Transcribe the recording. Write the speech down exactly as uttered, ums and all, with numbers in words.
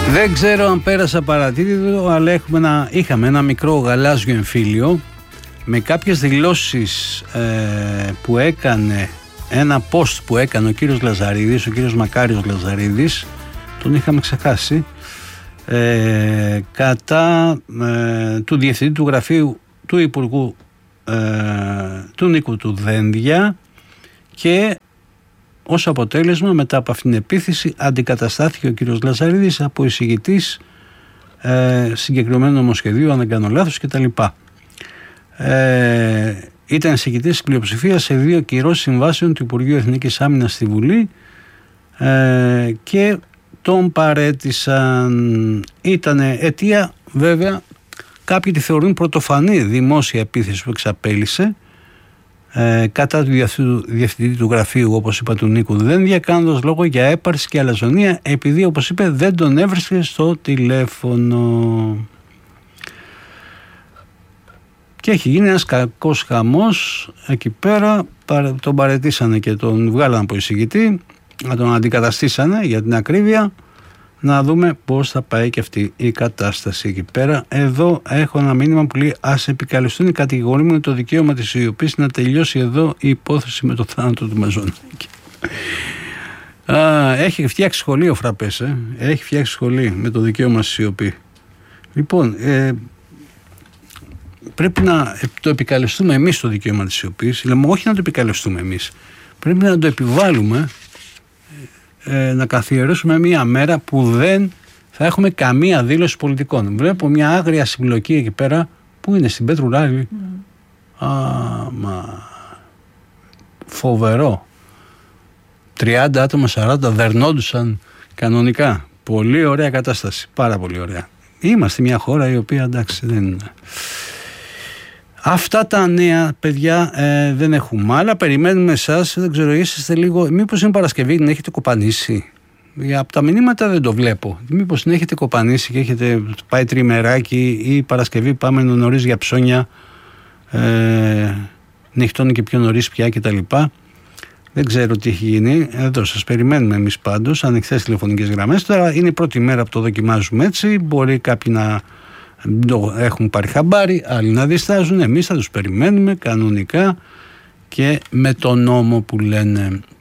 Δεν ξέρω αν πέρασα παρατήρητο, αλλά έχουμε ένα, είχαμε ένα μικρό γαλάζιο εμφύλιο με κάποιες δηλώσεις ε, που έκανε, ένα post που έκανε ο κύριος Λαζαρίδης, ο κύριος Μακάριος Λαζαρίδης, τον είχαμε ξεχάσει, ε, κατά ε, του Διευθυντή του Γραφείου του Υπουργού ε, του Νίκου του Δένδια, και ως αποτέλεσμα μετά από αυτήν την επίθεση αντικαταστάθηκε ο κύριος Λαζαρίδης από εισηγητής ε, συγκεκριμένου νομοσχεδίου, αν δεν κάνω λάθος, κτλ. Ε, ήταν εισηγητής της πλειοψηφίας σε δύο κυρώσεις συμβάσεων του Υπουργείου Εθνικής Άμυνας στη Βουλή ε, και τον παρέτησαν. Ήταν αιτία, βέβαια, κάποιοι τη θεωρούν πρωτοφανή δημόσια επίθεση που εξαπέλυσε ε, κατά του διευθυντή του γραφείου, όπως είπα, του Νίκου Δένδια, κάνοντας λόγο για έπαρση και αλαζονία επειδή, όπως είπε, δεν τον έβρισκε στο τηλέφωνο. Και έχει γίνει ένας κακός χαμός εκεί πέρα. Τον παρετήσανε και τον βγάλαν από εισηγητή, να τον αντικαταστήσανε για την ακρίβεια. Να δούμε πώς θα πάει και αυτή η κατάσταση εκεί πέρα. Εδώ έχω ένα μήνυμα που λέει: ας επικαλεστούν οι κατηγορούμενοι το δικαίωμα της σιωπής, να τελειώσει εδώ η υπόθεση με το θάνατο του Μαζονάκη. Α, έχει φτιάξει σχολείο ο Φραπές, ε. Έχει φτιάξει σχολείο με το δικαίωμα στη σιωπή. Λοιπόν, ε, πρέπει να το επικαλεστούμε εμείς το δικαίωμα της σιωπής. Λέμε όχι να το επικαλεστούμε εμείς. Πρέπει να το επιβάλλουμε, ε, να καθιερώσουμε μια μέρα που δεν θα έχουμε καμία δήλωση πολιτικών. Βλέπω μια άγρια συμπλοκή εκεί πέρα, που είναι στην Πέτρου Λάλη. Mm. Α, μα... φοβερό. τριάντα άτομα, σαράντα δερνόντουσαν κανονικά. Πολύ ωραία κατάσταση. Πάρα πολύ ωραία. Είμαστε μια χώρα η οποία, εντάξει, δεν είναι. Αυτά τα νέα, παιδιά, ε, δεν έχουμε άλλα. Περιμένουμε εσάς. Δεν ξέρω, είσαστε λίγο. Μήπως είναι Παρασκευή, την έχετε κοπανίσει? Από τα μηνύματα δεν το βλέπω. Μήπως την έχετε κοπανίσει και έχετε πάει τριμεράκι, ή Παρασκευή πάμε νωρίς για ψώνια, ε, νυχτώνει και πιο νωρίς πια κτλ. Δεν ξέρω τι έχει γίνει. Εδώ σας περιμένουμε εμείς πάντως. Ανοιχτές τηλεφωνικές γραμμές. Τώρα είναι η πρώτη μέρα που το δοκιμάζουμε έτσι. Μπορεί κάποιοι να το έχουν πάρει χαμπάρι, άλλοι να διστάζουν. Εμείς θα τους περιμένουμε κανονικά και με τον νόμο που λένε.